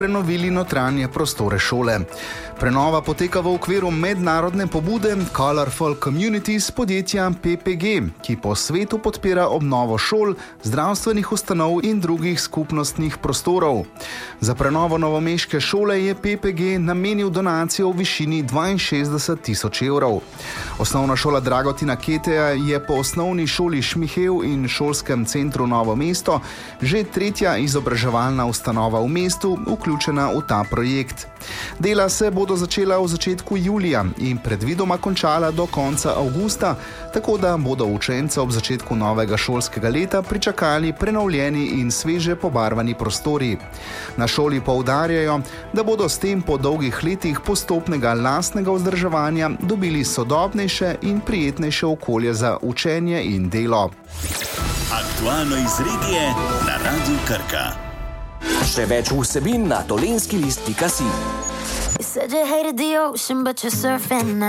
prenovili notranje prostore šole. Prenova poteka v okviru mednarodne pobude Colorful Communities podjetja PPG, ki po svetu podpira obnovo šol, zdravstvenih ustanov in drugih skupnostnih prostorov. Za prenovo novomeške šole je PPG namenil donacijo v višini 62.000 evrov. Osnovna šola Dragotina Keteja je po osnovni šoli Šmihev in šolskem centru Novo mesto že tretja izobraževalna ustanova v mestu, vključena v ta projekt. Dela se bodo začela v začetku julija in predvidoma končala do konca avgusta, tako da bodo učence ob začetku novega šolskega leta pričakali prenovljeni in sveže pobarvani prostori. Na šoli poudarjajo, da bodo s tem po dolgih letih postopnega lastnega vzdrževanja dobili sodobnejše in prijetnejše okolje za učenje in delo. Aktualno izredje na Radiu Krka. Še več vsebin na tolenskilist.si. You said you hated the ocean, but you're surfing now.